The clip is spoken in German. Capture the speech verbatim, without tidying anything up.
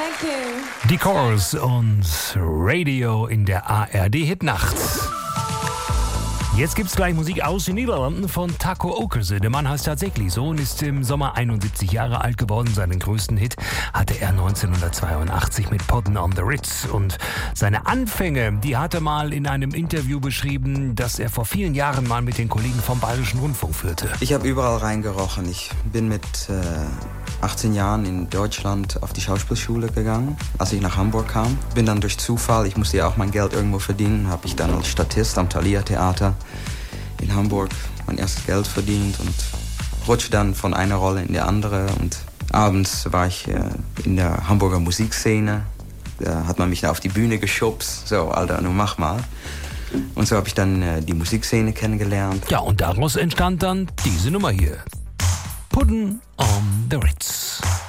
Thank you. Die Chorus und Radio in der A R D-Hitnacht. Jetzt gibt's gleich Musik aus den Niederlanden von Taco Okerse. Der Mann heißt tatsächlich so und ist im Sommer einundsiebzig Jahre alt geworden. Seinen größten Hit hatte er neunzehnhundertzweiundachtzig mit Podden on the Ritz. Und seine Anfänge, die hat er mal in einem Interview beschrieben, das er vor vielen Jahren mal mit den Kollegen vom Bayerischen Rundfunk führte. Ich habe überall reingerochen. Ich bin mit äh, achtzehn Jahren in Deutschland auf die Schauspielschule gegangen, als ich nach Hamburg kam. Bin dann durch Zufall, ich musste ja auch mein Geld irgendwo verdienen, habe ich dann als Statist am Thalia Theater in Hamburg mein erstes Geld verdient und rutschte dann von einer Rolle in die andere. Und abends war ich äh, in der Hamburger Musikszene. Da hat man mich auf die Bühne geschubst. So, Alter, nun mach mal. Und so habe ich dann äh, die Musikszene kennengelernt. Ja, und daraus entstand dann diese Nummer hier. Podden on the Ritz.